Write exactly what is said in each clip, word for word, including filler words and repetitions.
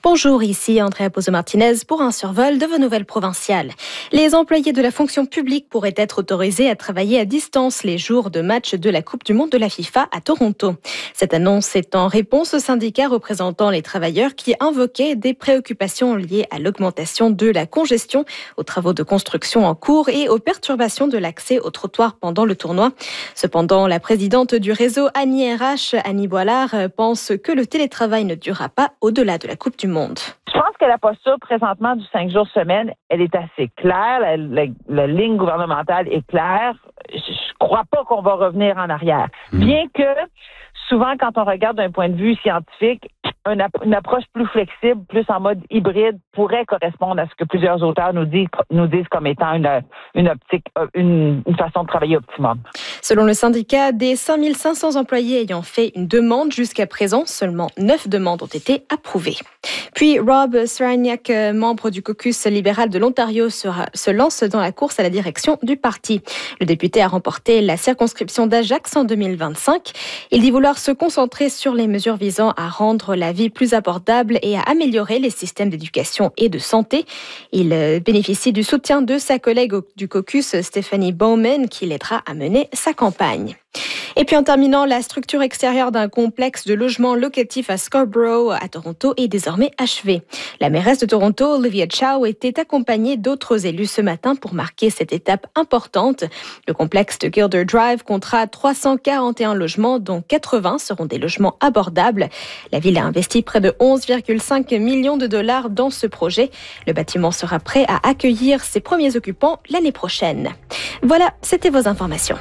Bonjour, ici Andrea Pozo-Martinez pour un survol de vos nouvelles provinciales. Les employés de la fonction publique pourraient être autorisés à travailler à distance les jours de match de la Coupe du Monde de la FIFA à Toronto. Cette annonce est en réponse aux syndicats représentant les travailleurs qui invoquaient des préoccupations liées à l'augmentation de la congestion, aux travaux de construction en cours et aux perturbations de l'accès aux trottoirs pendant le tournoi. Cependant, la présidente du réseau Annie R H, Annie Boilard, pense que le télétravail ne durera pas au-delà de la Coupe du Monde. Je pense que la posture présentement du cinq jours semaine, elle est assez claire. La, la, la ligne gouvernementale est claire. Je ne crois pas qu'on va revenir en arrière. Mmh. Bien que, souvent, quand on regarde d'un point de vue scientifique, une, une approche plus flexible, plus en mode hybride, pourrait correspondre à ce que plusieurs auteurs nous disent, nous disent comme étant une, une optique, une, une façon de travailler optimum. Selon le syndicat, des cinq mille cinq cents employés ayant fait une demande jusqu'à présent, seulement neuf demandes ont été approuvées. Puis Rob Sereniak, membre du caucus libéral de l'Ontario, sera, se lance dans la course à la direction du parti. Le député a remporté la circonscription d'Ajax en deux mille vingt-cinq. Il dit vouloir se concentrer sur les mesures visant à rendre la vie plus abordable et à améliorer les systèmes d'éducation et de santé. Il bénéficie du soutien de sa collègue du caucus, Stephanie Bowman, qui l'aidera à mener sa campagne. Et puis en terminant, la structure extérieure d'un complexe de logements locatifs à Scarborough, à Toronto, est désormais achevée. La mairesse de Toronto, Olivia Chow, était accompagnée d'autres élus ce matin pour marquer cette étape importante. Le complexe de Gilder Drive comptera trois cent quarante et un logements, dont quatre-vingts seront des logements abordables. La ville a investi près de onze virgule cinq millions de dollars dans ce projet. Le bâtiment sera prêt à accueillir ses premiers occupants l'année prochaine. Voilà, c'était vos informations.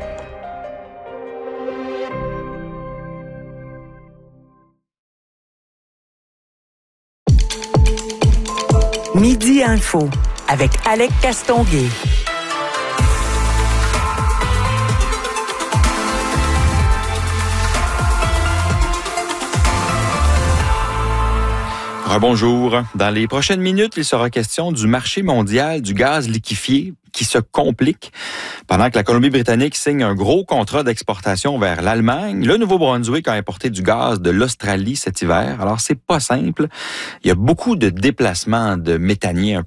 Midi Info avec Alec Castonguay. Rebonjour. Dans les prochaines minutes, il sera question du marché mondial du gaz liquéfié qui se complique. Pendant que la Colombie-Britannique signe un gros contrat d'exportation vers l'Allemagne, le Nouveau-Brunswick a importé du gaz de l'Australie cet hiver. Alors, c'est pas simple. Il y a beaucoup de déplacements de méthaniers un